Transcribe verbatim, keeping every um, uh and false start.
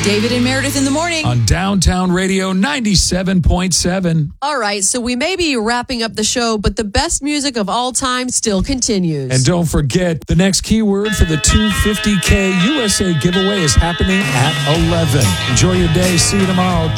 David and Meredith in the morning. On Downtown Radio ninety-seven point seven. All right, so we may be wrapping up the show, but the best music of all time still continues. And don't forget, the next keyword for the two hundred fifty K U S A giveaway is happening at eleven. Enjoy your day. See you tomorrow.